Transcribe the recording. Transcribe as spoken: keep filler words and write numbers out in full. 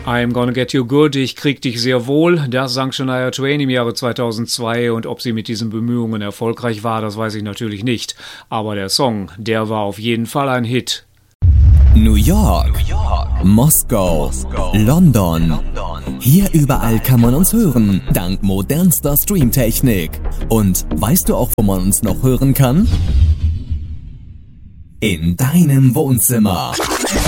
I'm Gonna Get You Good, ich krieg dich sehr wohl, das sang Shania Twain im Jahre zweitausendzwei und ob sie mit diesen Bemühungen erfolgreich war, das weiß ich natürlich nicht. Aber der Song, der war auf jeden Fall ein Hit. New York, New York. Moskau, Moskau. London. London. Hier überall kann man uns hören, dank modernster Streamtechnik. Und weißt du auch, wo man uns noch hören kann? In deinem Wohnzimmer.